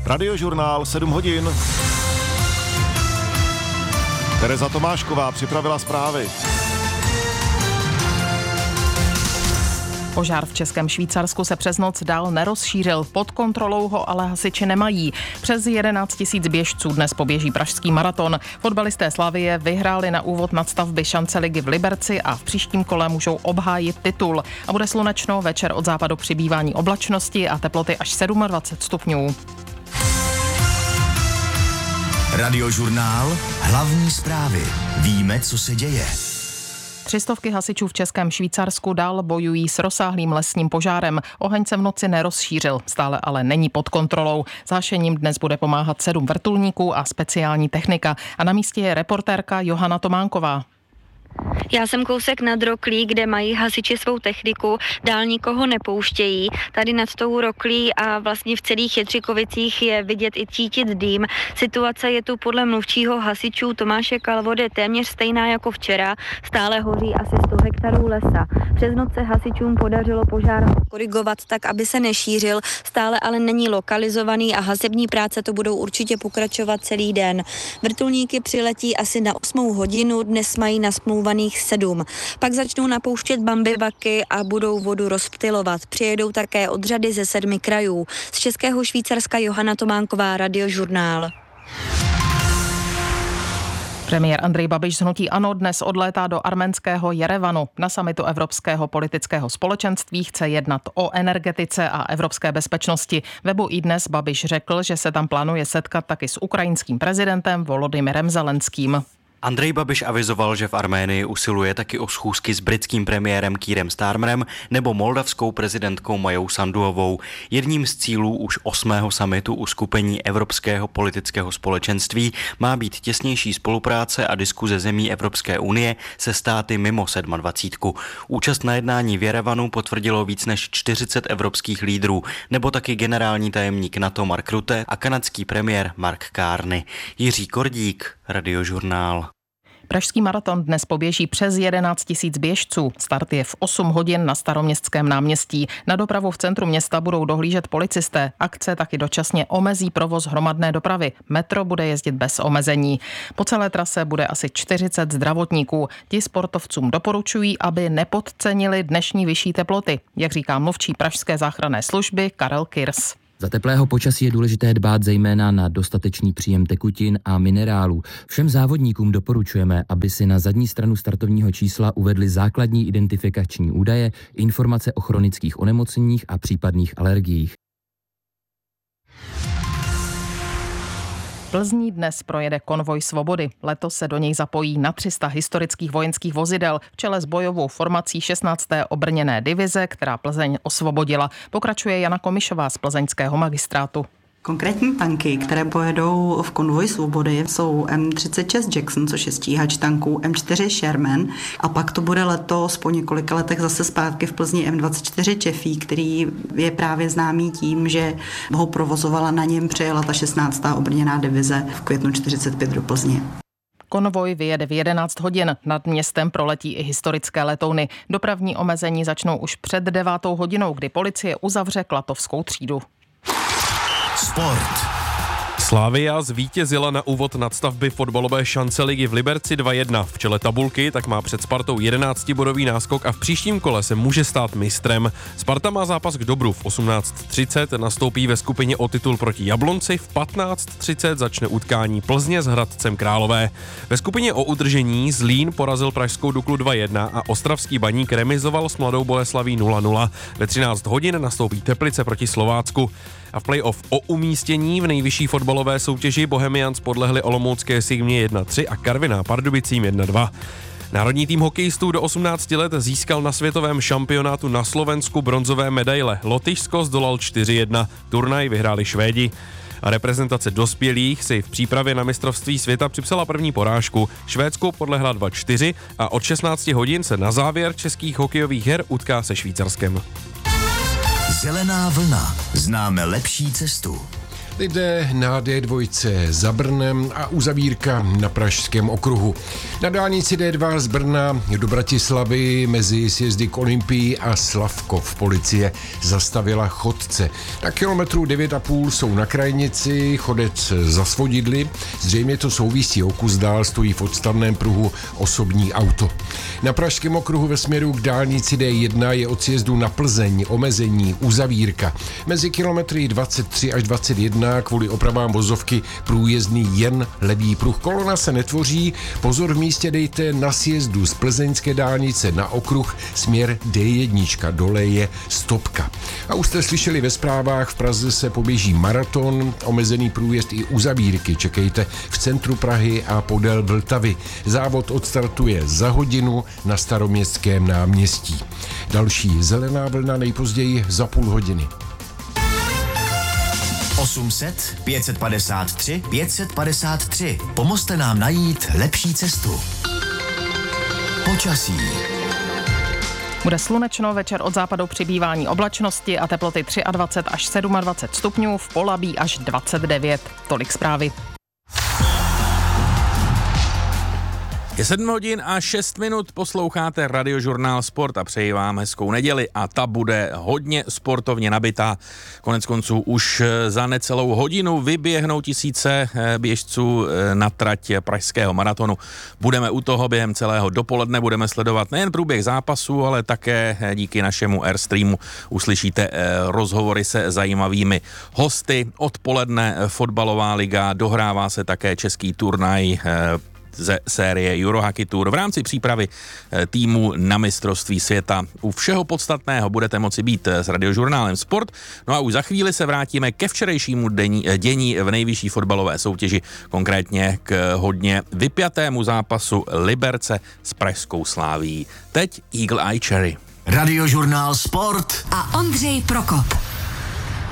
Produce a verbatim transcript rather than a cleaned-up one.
Radiožurnál sedm hodin. Tereza Tomášková připravila zprávy. Požár v Českém Švýcarsku se přes noc dál nerozšířil, pod kontrolou ho ale hasiči nemají. Přes jedenáct tisíc běžců dnes poběží pražský maraton. Fotbalisté Slavie vyhráli na úvod nadstavby šance ligy v Liberci a v příštím kole můžou obhájit titul. A bude slunečno, večer od západu přibývání oblačnosti a teploty až dvacet sedm stupňů. Radiožurnál, hlavní zprávy. Víme, co se děje. Tři stovky hasičů v Českém Švýcarsku dál bojují s rozsáhlým lesním požárem. Oheň se v noci nerozšířil, stále ale není pod kontrolou. S hašením dnes bude pomáhat sedm vrtulníků a speciální technika. A na místě je reportérka Johana Tománková. Já jsem kousek nad roklí, kde mají hasiči svou techniku, dál nikoho nepouštějí. Tady nad tou roklí a vlastně v celých Jetřikovicích je vidět i cítit dým. Situace je tu podle mluvčího hasičů Tomáše Kalvody téměř stejná jako včera. Stále hoří asi sto hektarů lesa. Přes noc se hasičům podařilo požár korigovat tak, aby se nešířil. Stále ale není lokalizovaný a hasební práce to budou určitě pokračovat celý den. Vrtulníky přiletí asi na osmou hodinu, dnes mají nasmlouvaných sedm. Pak začnou napouštět bambivaky a budou vodu rozptylovat. Přijedou také odřady ze sedmi krajů. Z Českého Švýcarska Johana Tománková, Radiožurnál. Premiér Andrej Babiš z hnutí ANO dnes odlétá do arménského Jerevanu. Na summitu Evropského politického společenství chce jednat o energetice a evropské bezpečnosti. Webu iDnes Babiš řekl, že se tam plánuje setkat taky s ukrajinským prezidentem Volodymyrem Zelenským. Andrej Babiš avizoval, že v Arménii usiluje taky o schůzky s britským premiérem Keirem Starmerem nebo moldavskou prezidentkou Majou Sanduovou. Jedním z cílů už osmého summitu uskupení Evropského politického společenství má být těsnější spolupráce a diskuze zemí Evropské unie se státy mimo sedmadvacítku. Účast na jednání v Jerevanu potvrdilo víc než čtyřicet evropských lídrů, nebo taky generální tajemník NATO Mark Rutte a kanadský premiér Mark Carney. Jiří Kordík, Radiožurnál. Pražský maraton dnes poběží přes jedenáct tisíc běžců. Start je v osm hodin na Staroměstském náměstí. Na dopravu v centru města budou dohlížet policisté. Akce taky dočasně omezí provoz hromadné dopravy. Metro bude jezdit bez omezení. Po celé trase bude asi čtyřicet zdravotníků. Ti sportovcům doporučují, aby nepodcenili dnešní vyšší teploty, jak říká mluvčí pražské záchranné služby Karel Kirs. Za teplého počasí je důležité dbát zejména na dostatečný příjem tekutin a minerálů. Všem závodníkům doporučujeme, aby si na zadní stranu startovního čísla uvedli základní identifikační údaje, informace o chronických onemocněních a případných alergiích. Plzní dnes projede konvoj svobody. Letos se do něj zapojí na tři sta historických vojenských vozidel v čele s bojovou formací šestnácté obrněné divize, která Plzeň osvobodila. Pokračuje Jana Komišová z plzeňského magistrátu. Konkrétní tanky, které pojedou v konvoji svobody, jsou M třicet šest Jackson, což je stíhač tanků, M čtyři Sherman a pak to bude letos po několika letech zase zpátky v Plzni M dvacet čtyři Chaffee, který je právě známý tím, že ho provozovala, na něm přijela ta šestnáctá obrněná divize v květnu čtyřicet pět do Plzně. Konvoj vyjede v jedenáct hodin. Nad městem proletí i historické letouny. Dopravní omezení začnou už před devátou hodinou, kdy policie uzavře Klatovskou třídu. Sport. Slavia zvítězila na úvod nadstavby fotbalové šance ligy v Liberci dva jedna. V čele tabulky tak má před Spartou jedenáctibodový náskok a v příštím kole se může stát mistrem. Sparta má zápas k dobru. V osmnáct třicet nastoupí ve skupině o titul proti Jablonci, v patnáct třicet začne utkání Plzně s Hradcem Králové. Ve skupině o udržení Zlín porazil pražskou Duklu dva jedna a ostravský Baník remizoval s Mladou Boleslaví nula nula. Ve třináct hodin nastoupí Teplice proti Slovácku. A v play-off o umístění v nejvyšší fotbalové soutěži Bohemians podlehli olomoucké Sigmě jedna tři a Karviná Pardubicím jedna dva. Národní tým hokejistů do osmnácti let získal na světovém šampionátu na Slovensku bronzové medaile. Lotyšsko zdolal čtyři jedna, turnaj vyhráli Švédi. A reprezentace dospělých si v přípravě na mistrovství světa připsala první porážku. Švédsku podlehla dva čtyři a od šestnácti hodin se na závěr českých hokejových her utká se Švýcarskem. Zelená vlna. Známe lepší cestu. lidé na D dva za Brnem a uzavírka na Pražském okruhu. Na dálnici D dva z Brna do Bratislavy mezi sjezdy k Olympii a Slavkov policie zastavila chodce. Na kilometru devět a půl jsou na krajnici, chodec za svodidly, zřejmě to souvisí, o kus dál stojí v odstavném pruhu osobní auto. Na Pražském okruhu ve směru k dálnici D jedna je od sjezdu na Plzeň omezení uzavírka. Mezi kilometry dvacet tři až dvacet jedna kvůli opravám vozovky průjezdný jen levý pruh. Kolona se netvoří, pozor, v místě dejte na sjezdu z plzeňské dálnice na okruh směr D jedna, dole je stopka. A už jste slyšeli ve zprávách, v Praze se poběží maraton, omezený průjezd i uzavírky čekejte v centru Prahy a podél Vltavy. Závod odstartuje za hodinu na Staroměstském náměstí. Další zelená vlna nejpozději za půl hodiny. osm set, pět set padesát tři, pět set padesát tři. Pomozte nám najít lepší cestu. Počasí. Bude slunečno, večer od západu přibývání oblačnosti a teploty dvacet tři až dvacet sedm stupňů, v Polabí až dvacet devět. Tolik zprávy. Je sedm hodin a šest minut, posloucháte Radiožurnál Sport a přeji vám hezkou neděli a ta bude hodně sportovně nabitá. Konec konců už za necelou hodinu vyběhnou tisíce běžců na trať pražského maratonu. Budeme u toho během celého dopoledne, budeme sledovat nejen průběh zápasu, ale také díky našemu Airstreamu uslyšíte rozhovory se zajímavými hosty. Odpoledne fotbalová liga, dohrává se také český turnaj ze série Eurohockey Tour v rámci přípravy týmu na mistrovství světa. U všeho podstatného budete moci být s Radiožurnálem Sport. No a už za chvíli se vrátíme ke včerejšímu dění, dění v nejvyšší fotbalové soutěži, konkrétně k hodně vypjatému zápasu Liberce s pražskou Slavií. Teď Eagle Eye Cherry. Radiožurnál Sport a Ondřej Prokop.